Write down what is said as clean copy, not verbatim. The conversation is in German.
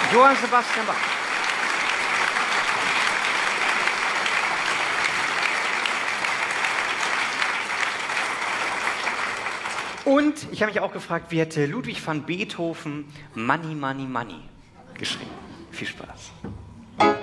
Johann Sebastian Bach. Und ich habe mich auch gefragt, wie hätte Ludwig van Beethoven Money, Money, Money geschrieben? Viel Spaß.